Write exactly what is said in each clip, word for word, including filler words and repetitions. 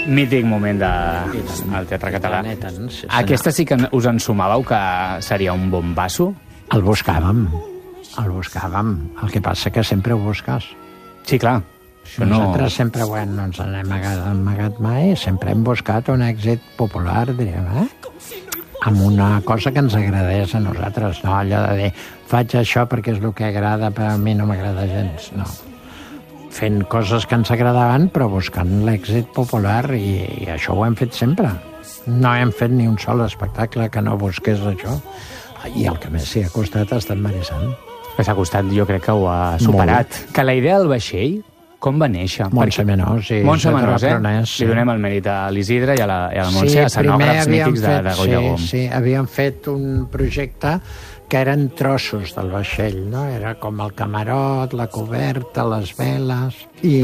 Mític moment de... al Teatre Català. Aquesta sí que us en sumàveu que seria un bombasso? El buscàvem, el buscàvem. El que passa que sempre ho busques. Sí, clar. Nosaltres no... sempre bueno, no ens n'hem amagat, amagat mai, sempre hem buscat un èxit popular, diríem, eh? Amb una cosa que ens agradés a nosaltres, no allò de dir faig això perquè és el que agrada, però a mi no m'agrada gens, no. Fent coses que ens agradaven, però buscant l'èxit popular, i, i això ho hem fet sempre. No hem fet ni un sol espectacle que no busqués això. I el que més s'hi ha costat ha estat Marissant. Que s'ha costat, jo crec que ho ha superat. Molt. Que la idea del vaixell, com va néixer? Montse Menós, sí. Montse Menós, eh? Sí. Li donem el mèrit a l'Isidre i a la, i a la Montse, sí, escenògrafs mítics fet, de, de Goya Gom. Sí, sí, havíem fet un projecte que eren trossos del vaixell, no? Era com el camarot, la coberta, les veles, i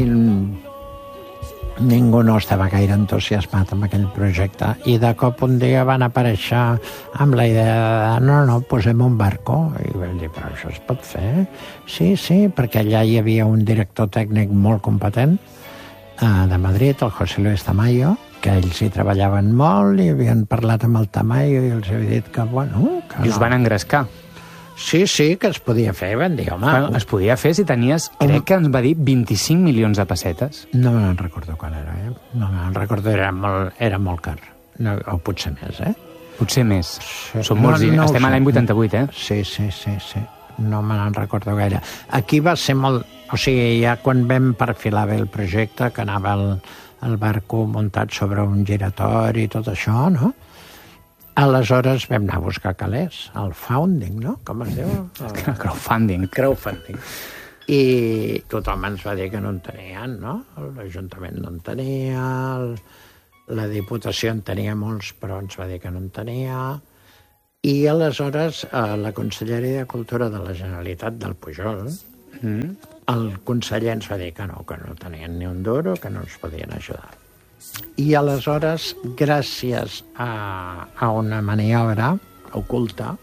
ningú no estava gaire entusiasmat amb aquell projecte. I de cop un dia van aparèixer amb la idea de no, no, posem un barco. I vam dir, però això es pot fer? Sí, sí, perquè allà hi havia un director tècnic molt competent eh, de Madrid, el José Luis Tamayo, que ells hi treballaven molt i havien parlat amb el Tamayo i els havia dit que, bueno... Que I us no. van engrescar. Sí, sí, que es podia fer, van dir, home... Bueno, es podia fer si tenies, crec que ens va dir, vint-i-cinc milions de pessetes. No me'n recordo quan era, eh? No me'n recordo, era molt, era molt car. No, o potser més, eh? Potser més. Sí. Som molts, no, no estem a l'any vuitanta-vuit, eh? Sí, sí, sí, sí. No me'n recordo gaire. Aquí va ser molt... O sigui, ja quan vam perfilar bé el projecte, que anava el, el barco muntat sobre un giratori i tot això, no? Aleshores vam anar a buscar calés, el founding, no? Com es diu? El crowdfunding. Crowdfunding. I tothom ens va dir que no en tenien, no? L'Ajuntament no en tenia, el, la Diputació en tenia molts, però ens va dir que no en tenia. I aleshores la Conselleria de Cultura de la Generalitat del Pujol, mm. el conseller ens va dir que no, que no tenien ni un duro, que no ens podien ajudar. I aleshores, gràcies a, a una maniobra oculta,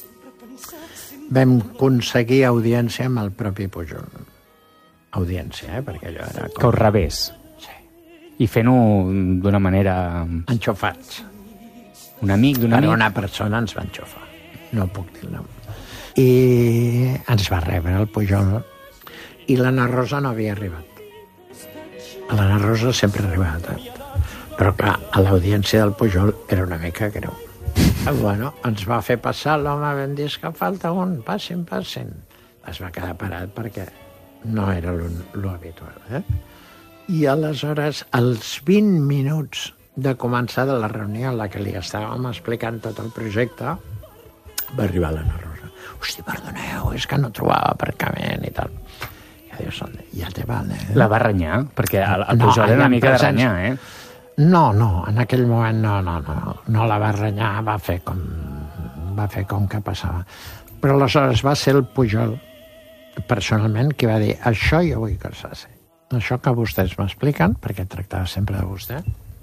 vam aconseguir audiència amb el propi Pujol. Audiència, eh? Perquè allò era... Com... Que us rebés. Sí. I fent-ho d'una manera... Enxofats. Un amic d'un amic? Per una persona ens va enxofar. No puc dir el nom. I ens va rebre el Pujol. I l'Anna Rosa no havia arribat. L'Anna Rosa sempre arribava tard. Però, clar, a l'audiència del Pujol era una mica greu. Bueno, ens va fer passar l'home, vam dir que falta un, passin, passin. Es va quedar parat perquè no era l'habitual, eh? I aleshores, als vint minuts de començar de la reunió en la que li estàvem explicant tot el projecte, va arribar l'Anna Rosa. Hosti, perdoneu, és que no trobava aparcament i tal. Dius, ja te vale, eh? La va renyar? Perquè el, el no, Pujol era una mica presents... de renyar, eh? No, no, en aquell moment no, no, no. No la va renyar, va fer com, va fer com que passava. Però aleshores va ser el Pujol, personalment, qui va dir això jo vull que es faci. Això que vostès m'expliquen, perquè tractava sempre de vostè,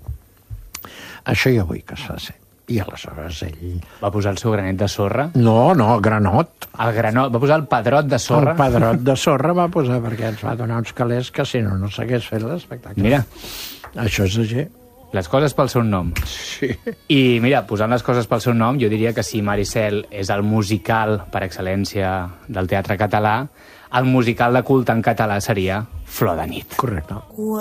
això jo vull que es faci. I aleshores ell... Va posar el seu granet de sorra? No, no, el granot. El granot, va posar el pedrot de sorra? El pedrot de sorra va posar, perquè ens va donar uns calés que si no, no s'hagués fet l'espectacle. Mira. Això és així. Les coses pel seu nom. Sí. I mira, posant les coses pel seu nom, jo diria que si Maricel és el musical per excel·lència del teatre català, el musical de culte en català seria Flor de nit. Correcte.